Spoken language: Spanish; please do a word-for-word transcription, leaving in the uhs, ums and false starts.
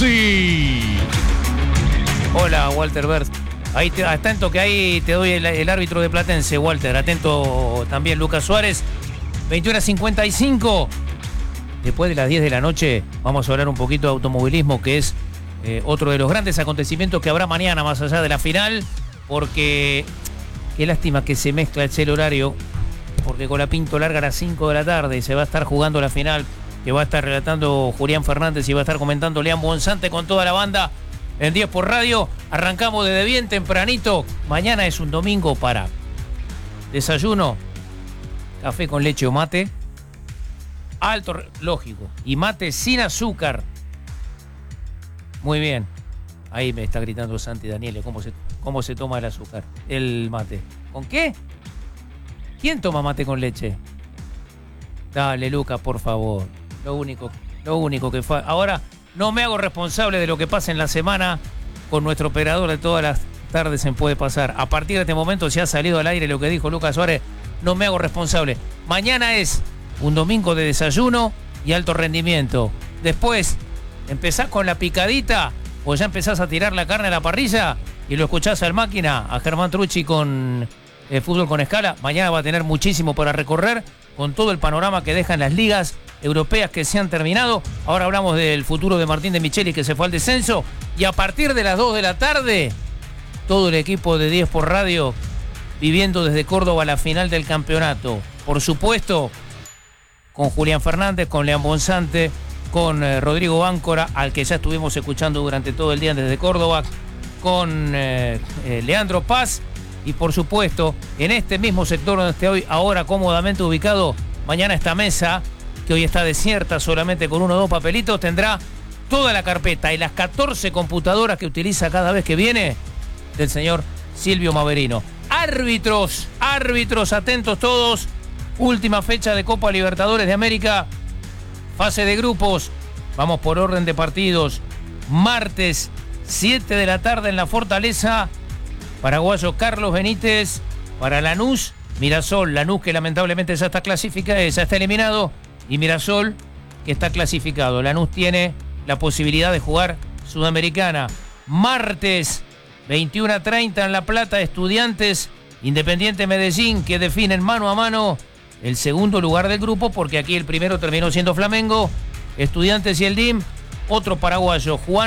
Rossi. Hola, Walter Bert. Ahí te, atento que ahí te doy el, el árbitro de Platense, Walter. Atento también Lucas Suárez. veintiuno cincuenta y cinco. Después de las diez de la noche vamos a hablar un poquito de automovilismo, que es eh, otro de los grandes acontecimientos que habrá mañana, más allá de la final, porque qué lástima que se mezcla el horario, porque con la Pinto larga a las cinco de la tarde y se va a estar jugando la final, que va a estar relatando Julián Fernández y va a estar comentando Leán Bonzante con toda la banda en diez por radio. Arrancamos desde bien tempranito. Mañana es un domingo para desayuno, café con leche o mate. Alto, lógico. Y mate sin azúcar. Muy bien. Ahí me está gritando Santi Daniele. ¿Cómo se, cómo se toma el azúcar? El mate. ¿Con qué? ¿Quién toma mate con leche? Dale, Lucas, por favor. Lo único, lo único que fue. Ahora no me hago responsable de lo que pasa en la semana con nuestro operador de todas las tardes en Puede Pasar. A partir de este momento, si ha salido al aire lo que dijo Lucas Suárez, no me hago responsable. Mañana es un domingo de desayuno y alto rendimiento. Después, empezás con la picadita o ya empezás a tirar la carne a la parrilla y lo escuchás al máquina, a Germán Trucci con el Fútbol con Escala. Mañana va a tener muchísimo para recorrer con todo el panorama que dejan las ligas europeas que se han terminado. Ahora hablamos del futuro de Martín de Micheli, que se fue al descenso. Y a partir de las dos de la tarde, todo el equipo de diez por radio viviendo desde Córdoba la final del campeonato. Por supuesto, con Julián Fernández, con Leán Bonzante, con eh, Rodrigo Báncora, al que ya estuvimos escuchando durante todo el día desde Córdoba, con eh, eh, Leandro Paz, y por supuesto, en este mismo sector donde estoy hoy, ahora cómodamente ubicado, mañana esta mesa, que hoy está desierta solamente con uno o dos papelitos, tendrá toda la carpeta y las catorce computadoras que utiliza cada vez que viene del señor Silvio Maverino. Árbitros, árbitros, atentos todos. Última fecha de Copa Libertadores de América, fase de grupos. Vamos por orden de partidos. Martes, siete de la tarde en la Fortaleza. Paraguayo Carlos Benítez para Lanús, Mirasol. Lanús, que lamentablemente ya está clasificado, ya está eliminado. Y Mirasol, que está clasificado. Lanús tiene la posibilidad de jugar Sudamericana. Martes, veintiuno treinta en La Plata, Estudiantes, Independiente Medellín, que definen mano a mano el segundo lugar del grupo, porque aquí el primero terminó siendo Flamengo. Estudiantes y el D I M, otro paraguayo, Juan